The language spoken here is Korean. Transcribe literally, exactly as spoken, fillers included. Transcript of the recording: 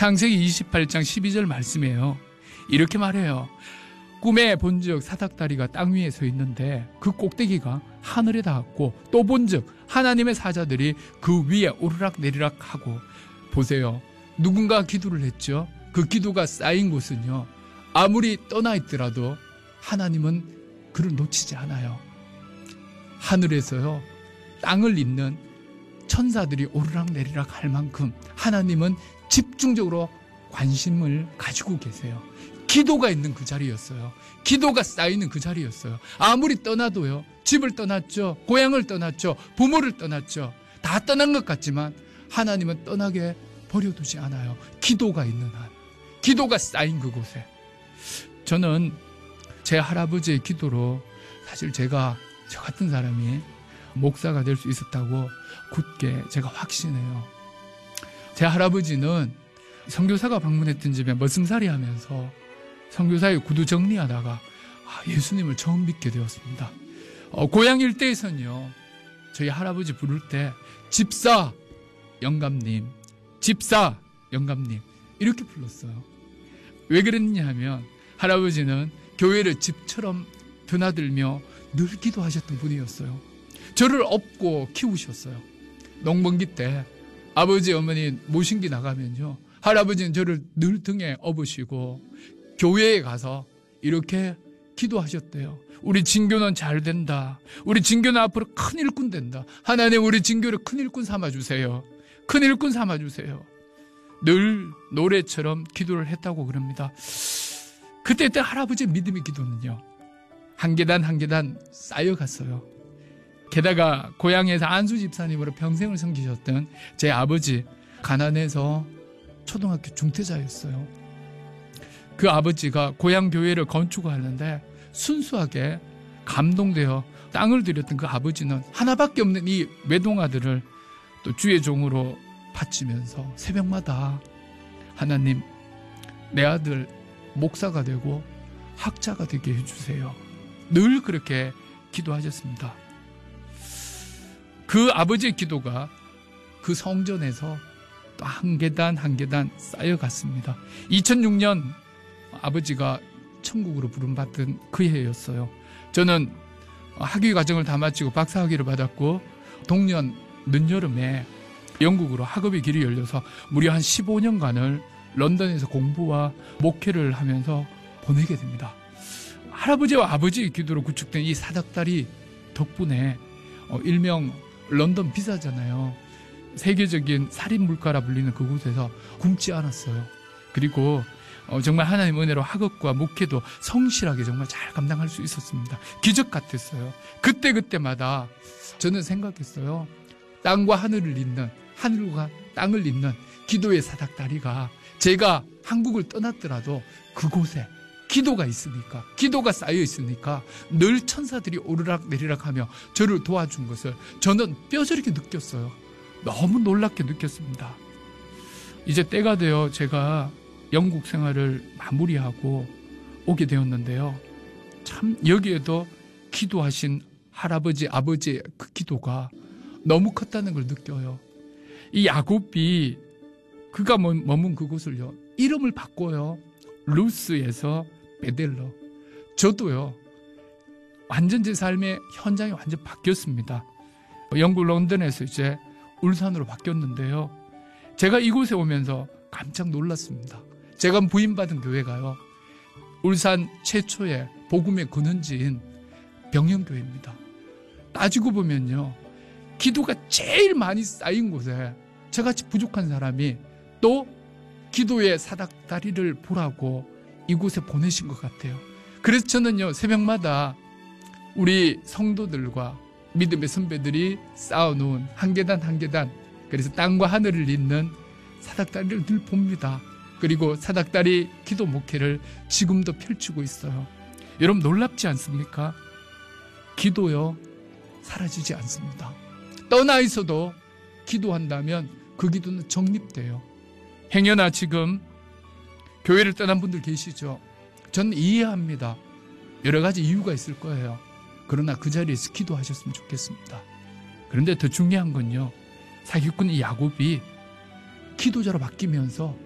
창세기 이십팔 장 십이 절 말씀이에요. 이렇게 말해요. 꿈에 본즉 사닥다리가 땅 위에 서 있는데 그 꼭대기가 하늘에 닿았고 또 본즉 하나님의 사자들이 그 위에 오르락 내리락 하고, 보세요. 누군가 기도를 했죠. 그 기도가 쌓인 곳은요, 아무리 떠나 있더라도 하나님은 그를 놓치지 않아요. 하늘에서요, 땅을 잇는 천사들이 오르락 내리락 할 만큼 하나님은 집중적으로 관심을 가지고 계세요. 기도가 있는 그 자리였어요. 기도가 쌓이는 그 자리였어요. 아무리 떠나도요, 집을 떠났죠, 고향을 떠났죠, 부모를 떠났죠, 다 떠난 것 같지만 하나님은 떠나게 버려두지 않아요. 기도가 있는 한, 기도가 쌓인 그곳에. 저는 제 할아버지의 기도로 사실 제가, 저 같은 사람이 목사가 될 수 있었다고 굳게 제가 확신해요. 제 할아버지는 선교사가 방문했던 집에 머슴살이 하면서 선교사의 구두 정리하다가 아, 예수님을 처음 믿게 되었습니다. 어, 고향 일대에서는요, 저희 할아버지 부를 때 집사 영감님, 집사 영감님 이렇게 불렀어요. 왜 그랬냐 하면 할아버지는 교회를 집처럼 드나들며 늘 기도하셨던 분이었어요. 저를 업고 키우셨어요. 농번기 때 아버지 어머니 모신기 나가면요, 할아버지는 저를 늘 등에 업으시고 교회에 가서 이렇게 기도하셨대요. 우리 진교는 잘 된다. 우리 진교는 앞으로 큰 일꾼 된다. 하나님, 우리 진교를 큰 일꾼 삼아주세요. 큰 일꾼 삼아주세요. 늘 노래처럼 기도를 했다고 그럽니다. 그때 때 할아버지의 믿음의 기도는요, 한 계단 한 계단 쌓여갔어요. 게다가 고향에서 안수 집사님으로 평생을 섬기셨던 제 아버지, 가난해서 초등학교 중퇴자였어요. 그 아버지가 고향 교회를 건축하는데 순수하게 감동되어 땅을 들였던 그 아버지는 하나밖에 없는 이 외동아들을 또 주의 종으로 바치면서 새벽마다 하나님, 내 아들 목사가 되고 학자가 되게 해주세요. 늘 그렇게 기도하셨습니다. 그 아버지의 기도가 그 성전에서 또 한 계단 한 계단 쌓여갔습니다. 이천육 년 아버지가 천국으로 부름받은 그 해였어요. 저는 학위 과정을 다 마치고 박사학위를 받았고 동년 늦여름에 영국으로 학업의 길이 열려서 무려 한 십오 년간을 런던에서 공부와 목회를 하면서 보내게 됩니다. 할아버지와 아버지의 기도로 구축된 이 사닥다리 덕분에 어, 일명 런던 비사잖아요. 세계적인 살인 물가라 불리는 그곳에서 굶지 않았어요. 그리고 어, 정말 하나님 은혜로 학업과 목회도 성실하게 정말 잘 감당할 수 있었습니다. 기적 같았어요. 그때그때마다 저는 생각했어요. 땅과 하늘을 잇는, 하늘과 땅을 잇는 기도의 사닥다리가 제가 한국을 떠났더라도 그곳에 기도가 있으니까, 기도가 쌓여 있으니까 늘 천사들이 오르락 내리락 하며 저를 도와준 것을 저는 뼈저리게 느꼈어요. 너무 놀랍게 느꼈습니다. 이제 때가 되어 제가 영국 생활을 마무리하고 오게 되었는데요. 참 여기에도 기도하신 할아버지, 아버지의 그 기도가 너무 컸다는 걸 느껴요. 이 야곱이 그가 머문 그곳을요, 이름을 바꿔요. 루스에서 베델로. 저도요, 완전 제 삶의 현장이 완전 바뀌었습니다. 영국 런던에서 이제 울산으로 바뀌었는데요. 제가 이곳에 오면서 깜짝 놀랐습니다. 제가 부임받은 교회가요, 울산 최초의 복음의 근원지인 병영교회입니다. 따지고 보면요, 기도가 제일 많이 쌓인 곳에 저같이 부족한 사람이 또 기도의 사닥다리를 보라고 이곳에 보내신 것 같아요. 그래서 저는요, 새벽마다 우리 성도들과 믿음의 선배들이 쌓아놓은 한 계단 한 계단, 그래서 땅과 하늘을 잇는 사닥다리를 늘 봅니다. 그리고 사닥다리 기도 목회를 지금도 펼치고 있어요. 여러분 놀랍지 않습니까? 기도요, 사라지지 않습니다. 떠나 있어도 기도한다면 그 기도는 정립돼요. 행여나 지금 교회를 떠난 분들 계시죠? 저는 이해합니다. 여러 가지 이유가 있을 거예요. 그러나 그 자리에서 기도하셨으면 좋겠습니다. 그런데 더 중요한 건요, 사기꾼 이 야곱이 기도자로 바뀌면서